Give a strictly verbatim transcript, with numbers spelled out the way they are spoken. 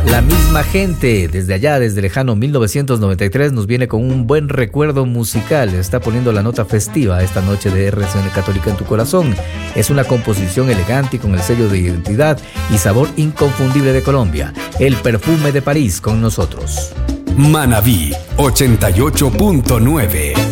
La misma gente, desde allá, desde lejano mil novecientos noventa y tres, nos viene con un buen recuerdo musical. Está poniendo la nota festiva esta noche de R C N Católica en tu corazón. Es una composición elegante y con el sello de identidad y sabor inconfundible de Colombia. El perfume de París con nosotros. Manabí ochenta y ocho punto nueve.